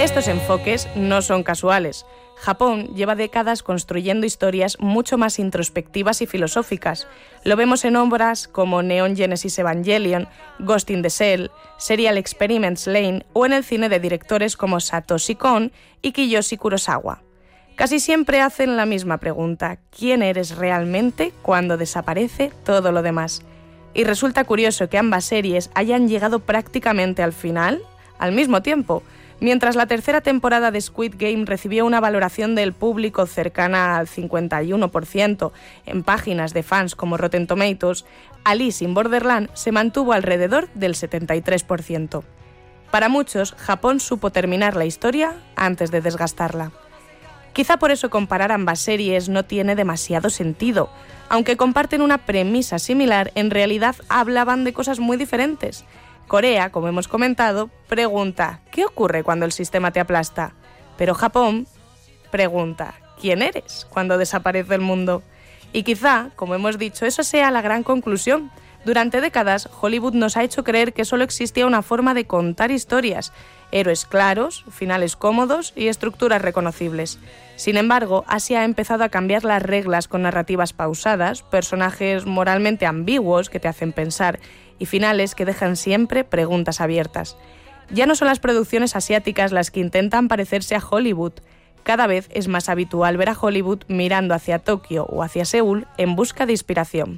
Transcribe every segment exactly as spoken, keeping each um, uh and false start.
Estos enfoques no son casuales. Japón lleva décadas construyendo historias mucho más introspectivas y filosóficas. Lo vemos en obras como Neon Genesis Evangelion, Ghost in the Shell, Serial Experiments Lain o en el cine de directores como Satoshi Kon y Kiyoshi Kurosawa. Casi siempre hacen la misma pregunta: ¿quién eres realmente cuando desaparece todo lo demás? Y resulta curioso que ambas series hayan llegado prácticamente al final, al mismo tiempo. Mientras la tercera temporada de Squid Game recibió una valoración del público cercana al cincuenta y uno por ciento en páginas de fans como Rotten Tomatoes, Alice in Borderland se mantuvo alrededor del setenta y tres por ciento. Para muchos, Japón supo terminar la historia antes de desgastarla. Quizá por eso comparar ambas series no tiene demasiado sentido. Aunque comparten una premisa similar, en realidad hablaban de cosas muy diferentes. Corea, como hemos comentado, pregunta ¿qué ocurre cuando el sistema te aplasta? Pero Japón pregunta ¿quién eres cuando desaparece el mundo? Y quizá, como hemos dicho, eso sea la gran conclusión. Durante décadas, Hollywood nos ha hecho creer que solo existía una forma de contar historias: héroes claros, finales cómodos y estructuras reconocibles. Sin embargo, Asia ha empezado a cambiar las reglas con narrativas pausadas, personajes moralmente ambiguos que te hacen pensar y finales que dejan siempre preguntas abiertas. Ya no son las producciones asiáticas las que intentan parecerse a Hollywood. Cada vez es más habitual ver a Hollywood mirando hacia Tokio o hacia Seúl en busca de inspiración.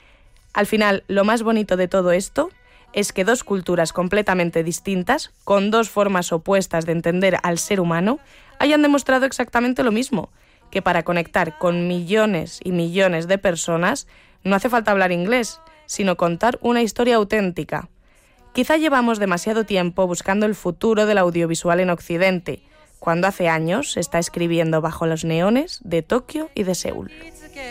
Al final, lo más bonito de todo esto es que dos culturas completamente distintas, con dos formas opuestas de entender al ser humano, hayan demostrado exactamente lo mismo, que para conectar con millones y millones de personas no hace falta hablar inglés, sino contar una historia auténtica. Quizá llevamos demasiado tiempo buscando el futuro del audiovisual en Occidente, cuando hace años se está escribiendo bajo los neones de Tokio y de Seúl.